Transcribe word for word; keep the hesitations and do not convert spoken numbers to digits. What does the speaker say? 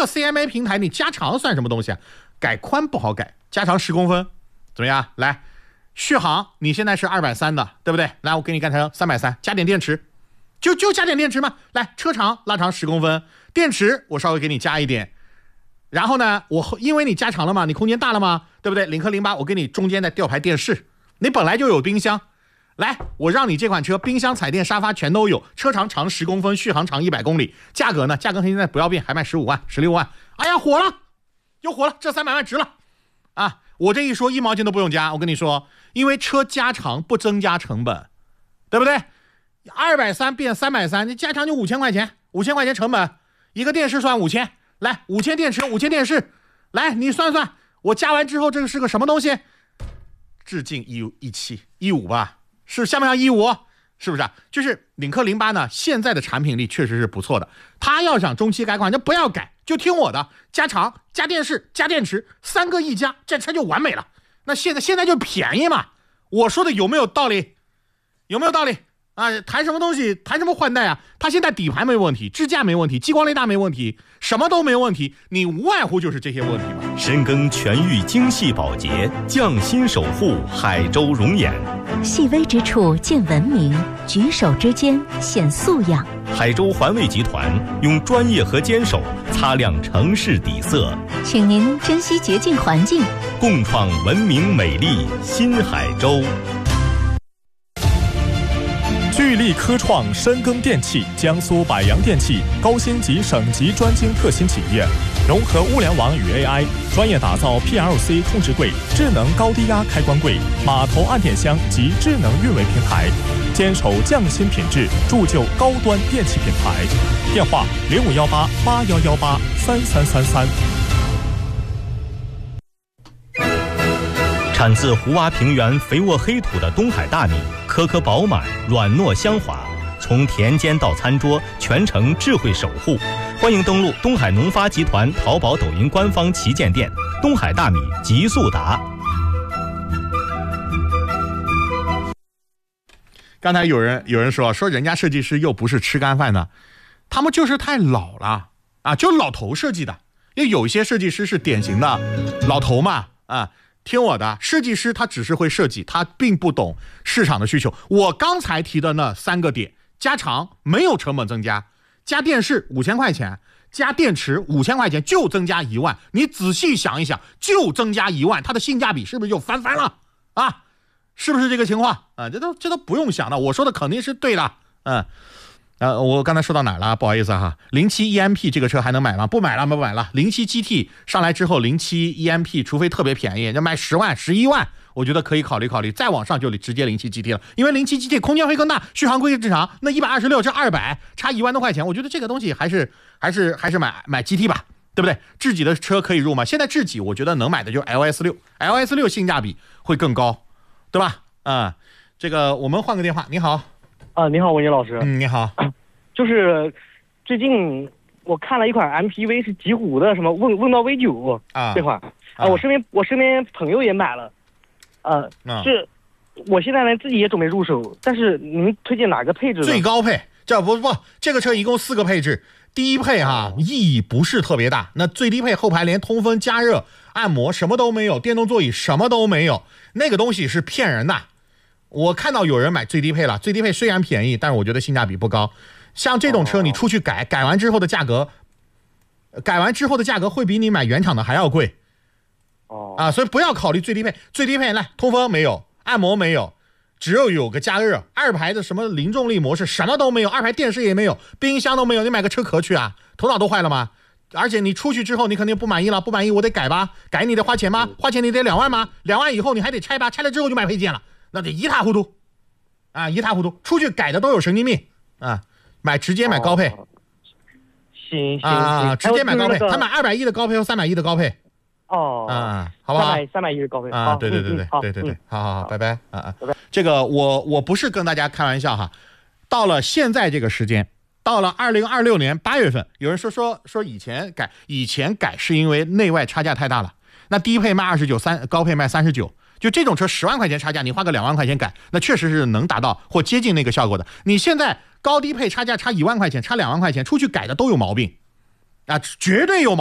个 C M A 平台，你加长算什么东西啊？改宽不好改，加长十公分，怎么样？来，续航你现在是二百三的，对不对？来，我给你改成三百三，加点电池，就就加点电池嘛。来，车长拉长十公分，电池我稍微给你加一点。然后呢，我因为你加长了嘛，你空间大了嘛，对不对？领克零八我给你中间再吊排电视，你本来就有冰箱，来，我让你这款车冰箱、彩电、沙发全都有，车长长十公分，续航长一百公里，价格呢？价格现在不要变，还卖十五万、十六万。哎呀，火了，又火了，这三百万值了啊！我这一说一毛钱都不用加，我跟你说，因为车加长不增加成本，对不对？二百三变三百三，你加长就五千块钱，五千块钱成本，一个电视算五千。来，五千电池，五千电视，来，你算算，我加完之后，这个是个什么东西？致敬一一七一五吧，是像不像一五？是不是啊？就是领克零八呢，现在的产品力确实是不错的。他要想中期改款，就不要改，就听我的，加长、加电视、加电池，三个一加，这车就完美了。那现在现在就便宜嘛，我说的有没有道理？有没有道理？啊，谈什么东西，谈什么换代啊？它现在底盘没问题，支架没问题，激光雷达没问题，什么都没问题，你无外乎就是这些问题嘛。 深耕全域精细保洁，匠心守护海州容颜。 细微之处见文明，举手之间显素养。 海州环卫集团用专业和坚守擦亮城市底色， 请您珍惜洁净环境， 共创文明美丽新海州。 聚力科创深耕电器，江苏百洋电器高星级省级专精特新企业，融合物联网与 A I， 专业打造 P L C 控制柜、智能高低压开关柜、码头按电箱及智能运维平台，坚守匠心品质，铸就高端电器品牌。电话零五幺八八幺幺八三三三三。 产自胡洼平原肥沃黑土的东海大米，颗颗饱满，软糯香滑，从田间到餐桌，全程智慧守护。欢迎登录东海农发集团淘宝、抖音官方旗舰店“东海大米极速达”。 刚才有人有人说说人家设计师又不是吃干饭的，他们就是太老了啊，就老头设计的。因为有一些设计师是典型的老头嘛啊。听我的，设计师他只是会设计，他并不懂市场的需求。我刚才提的那三个点，加长没有成本增加，加电视五千块钱，加电池五千块钱，就增加一万。你仔细想一想，就增加一万，它的性价比是不是就翻番了啊？是不是这个情况啊？这都这都不用想的，我说的肯定是对的。嗯。呃，我刚才说到哪儿了？不好意思哈。零七 E M P 这个车还能买吗？不买了，不买了。零七 G T 上来之后，零七 E M P 除非特别便宜，要卖十万、十一万，我觉得可以考虑考虑。再往上就直接零七 G T 了，因为零七 G T 空间会更大，续航会更长。那一百二十六这二百，差一万多块钱，我觉得这个东西还是还是还是买买 G T 吧，对不对？智己的车可以入吗？现在智己我觉得能买的就是 L S 六 ，L S 六性价比会更高，对吧？啊、嗯，这个我们换个电话。你好。 啊，你好，文杰老师。 嗯，你好。 就是最近我看了一款 M P V 是极狐的什么问问道 V 九啊，这款啊，我身边我身边朋友也买了，呃，啊、是，我现在呢自己也准备入手，但是您推荐哪个配置呢？ 最高配，这不不，这个车一共四个配置，第一配哈意义不是特别大，那最低配后排连通风、加热、按摩什么都没有，电动座椅什么都没有，那个东西是骗人的。我看到有人买最低配了，最低配虽然便宜，但是我觉得性价比不高。像这种车你出去改，改完之后的价格，改完之后的价格会比你买原厂的还要贵。 哦啊，所以不要考虑最低配，最低配来通风没有，按摩没有，只有有个加热，二排的什么零重力模式什么都没有，二排电视也没有，冰箱都没有，你买个车壳去啊？头脑都坏了吗？而且你出去之后你肯定不满意了，不满意我得改吧，改你得花钱吗？花钱你得两万吗？两万以后你还得拆吧，拆了之后就买配件了，那得一塌糊涂啊，一塌糊涂，出去改的都有神经病啊。买直接买高配， 哦、行行啊， 行， 直接买高配， 那个、 他买二百一的高配和三百一的高配， 哦啊，好不好？ 三百三百一的高配啊，对对对对、 嗯、 对对对， 嗯、 好好好，拜拜啊啊， 拜拜。 这个我我不是跟大家开玩笑哈，到了现在这个时间，到了二零二六年八月份，有人说说说以前改以前改是因为内外差价太大了，那低配卖二十九，三高配卖三十九。就这种车十万块钱差价，你花个两万块钱改，那确实是能达到或接近那个效果的。你现在高低配差价差一万块钱，差两万块钱，出去改的都有毛病，啊，绝对有毛病。